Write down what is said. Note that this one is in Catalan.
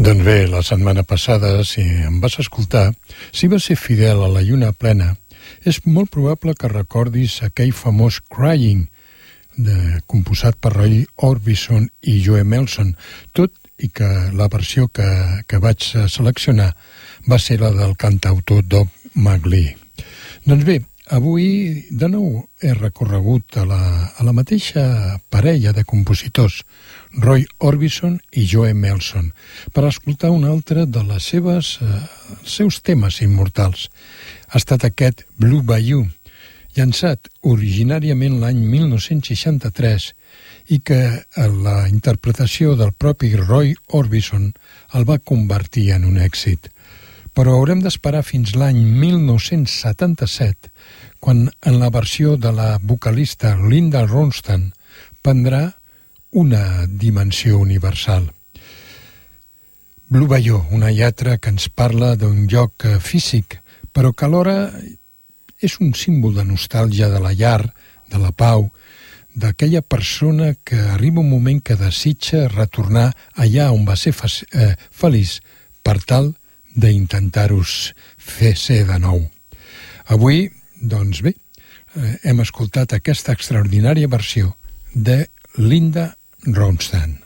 Doncs bé, la setmana passada, si em vas escoltar, si vas ser fidel a la lluna plena, és molt probable que recordis aquell famós Crying, composat per Roy Orbison i Joe Melson, tot i que la versió que vaig seleccionar va ser la del cantautor Doug McGhee. Doncs bé, avui de nou he recorregut a la mateixa parella de compositors, Roy Orbison i Joe Melson, per escoltar un altre de les seus temes immortals. Ha estat aquest Blue Bayou, llançat originàriament l'any 1963 i que la interpretació del propi Roy Orbison el va convertir en un èxit. Però haurem d'esperar fins l'any 1977, quan en la versió de la vocalista Linda Ronstadt prendrà una dimensió universal. Blue Bayou, una lletra que ens parla d'un lloc físic, però que alhora és un símbol de nostàlgia de la llar, de la pau, d'aquella persona que arriba un moment que desitja retornar allà on va ser feliç per tal d'intentar-ho fer ser de nou. Avui, doncs bé, hem escoltat aquesta extraordinària versió de Linda Ronstadt.